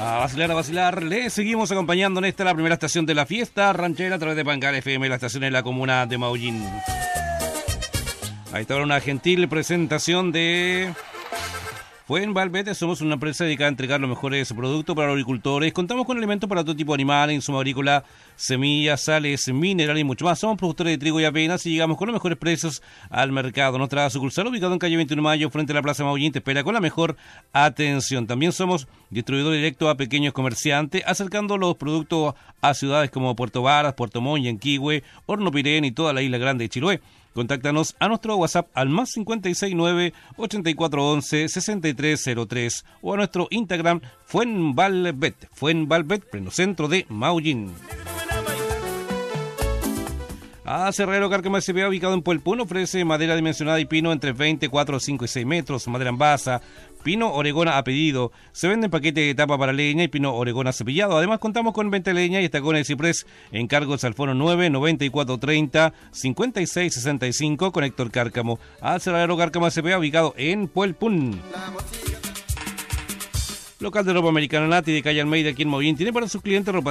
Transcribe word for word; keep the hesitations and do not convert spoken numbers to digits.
A vacilar, a vacilar, le seguimos acompañando en esta la primera estación de la fiesta ranchera a través de Pangal F M, la estación de la comuna de Maullín. Ahí está una gentil presentación de Fuenvalvete. Somos una empresa dedicada a entregar los mejores productos para los agricultores. Contamos con alimentos para todo tipo de animales, insumos agrícolas, semillas, sales, minerales y mucho más. Somos productores de trigo y avenas y llegamos con los mejores precios al mercado. Nuestra sucursal, ubicada en calle veintiuno de mayo, frente a la Plaza Maullín, te espera con la mejor atención. También somos distribuidor directo a pequeños comerciantes, acercando los productos a ciudades como Puerto Varas, Puerto Montt, Yanquihue, Hornopirén y toda la isla grande de Chiloé. Contáctanos a nuestro WhatsApp al más cinco seis nueve, ocho cuatro once, sesenta y tres cero tres o a nuestro Instagram Fuenvalvet, Fuenvalvet, pleno centro de Maullín. A Cerrero Cárcamo S P A, ubicado en Puelpún, ofrece madera dimensionada y pino entre veinte, cuatro, cinco y seis metros, madera en basa, pino oregona a pedido. Se venden paquetes de tapa para leña y pino oregona cepillado. Además contamos con venta de leña y estacones de ciprés. Encargos al fono nueve, noventa y cuatro treinta, cincuenta y seis sesenta y cinco con Héctor Cárcamo. A Cerrero Cárcamo S P A, ubicado en Puelpún. Local de ropa americana Nati de calle Almeida aquí en Maullín tiene para sus clientes ropa